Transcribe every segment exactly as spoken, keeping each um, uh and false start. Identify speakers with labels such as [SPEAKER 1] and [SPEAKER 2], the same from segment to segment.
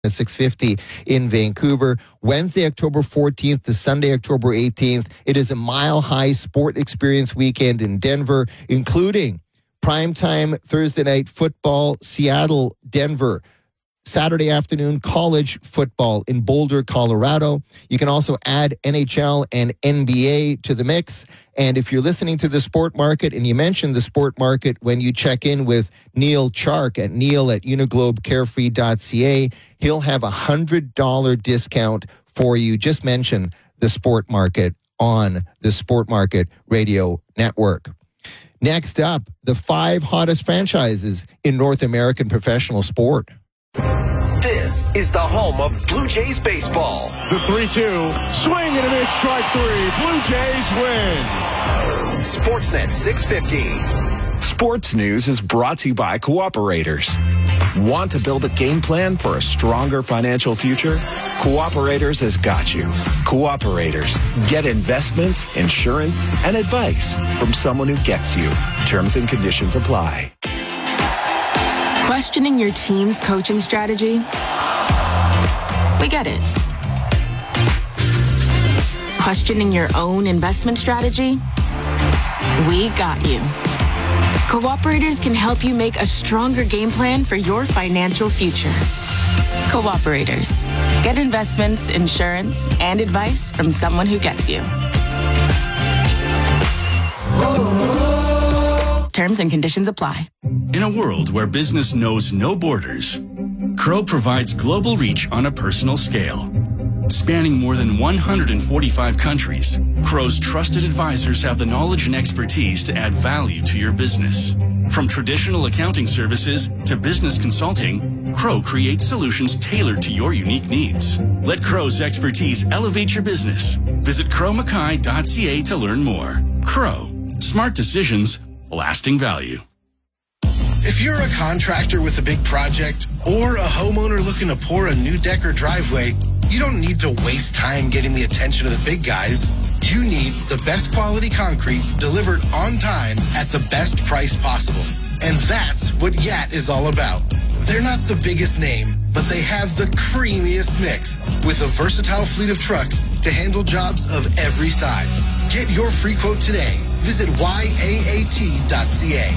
[SPEAKER 1] at six fifty in Vancouver. Wednesday, October fourteenth to Sunday, October eighteenth. It is a mile-high sport experience weekend in Denver, including primetime Thursday night football, Seattle, Denver. Saturday afternoon college football in Boulder, Colorado. You can also add N H L and N B A to the mix. And if you're listening to the Sport Market and you mention the Sport Market when you check in with Neil Chark at neil at uniglobe carefree dot c a, he'll have a one hundred dollars discount for you. Just mention the Sport Market on the Sport Market Radio Network. Next up, the five hottest franchises in North American professional sport.
[SPEAKER 2] This is the home of Blue Jays baseball.
[SPEAKER 3] The three two, swing and a miss, strike three. Blue Jays win.
[SPEAKER 2] Sportsnet six fifty.
[SPEAKER 4] Sports News is brought to you by Cooperators. Want to build a game plan for a stronger financial future? Cooperators has got you. Cooperators. Get investments, insurance, and advice from someone who gets you. Terms and conditions apply.
[SPEAKER 5] Questioning your team's coaching strategy? We get it. Questioning your own investment strategy? We got you. Cooperators can help you make a stronger game plan for your financial future. Cooperators. Get investments, insurance, and advice from someone who gets you. Terms and conditions apply.
[SPEAKER 6] In a world where business knows no borders, Crow provides global reach on a personal scale. Spanning more than one hundred forty-five countries, Crow's trusted advisors have the knowledge and expertise to add value to your business. From traditional accounting services to business consulting, Crow creates solutions tailored to your unique needs. Let Crow's expertise elevate your business. Visit crow mackay dot c a to learn more. Crow. Smart decisions, lasting value.
[SPEAKER 7] If you're a contractor with a big project or a homeowner looking to pour a new deck or driveway, you don't need to waste time getting the attention of the big guys. You need the best quality concrete delivered on time at the best price possible. And that's what Y A T is all about. They're not the biggest name, but they have the creamiest mix with a versatile fleet of trucks to handle jobs of every size. Get your free quote today. Visit Y A A T dot c a.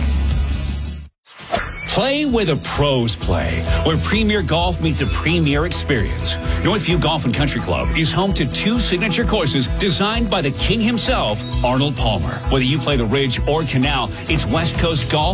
[SPEAKER 8] Play where the pros play, where Premier Golf meets a premier experience. Northview Golf and Country Club is home to two signature courses designed by the king himself, Arnold Palmer. Whether you play the Ridge or Canal, it's West Coast golf